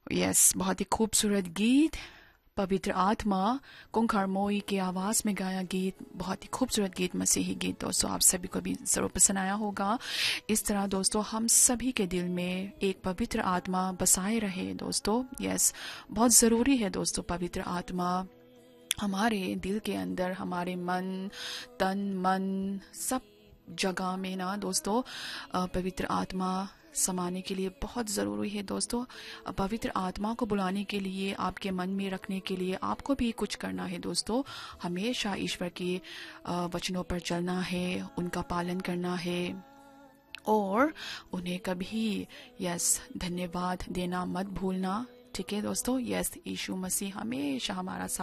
Yes, बहुत ही खूबसूरत गीत। पवित्र आत्मा कुंखार मोई की आवाज में गाया गीत, बहुत ही खूबसूरत गीत, मसीही गीत। दोस्तों आप सभी को भी जरूर पसंद आया होगा। इस तरह दोस्तों हम सभी के दिल में एक पवित्र आत्मा बसाए रहे दोस्तों। यस, बहुत जरूरी है दोस्तों पवित्र आत्मा हमारे दिल के अंदर, हमारे मन, तन, मन, सब जगह में ना दोस्तों पवित्र आत्मा समाने के लिए बहुत ज़रूरी है दोस्तों। पवित्र आत्मा को बुलाने के लिए, आपके मन में रखने के लिए आपको भी कुछ करना है दोस्तों। हमेशा ईश्वर के वचनों पर चलना है, उनका पालन करना है और उन्हें कभी यस धन्यवाद देना मत भूलना। ठीक है दोस्तों। यस, यीशु मसीह हमेशा हमारा साथ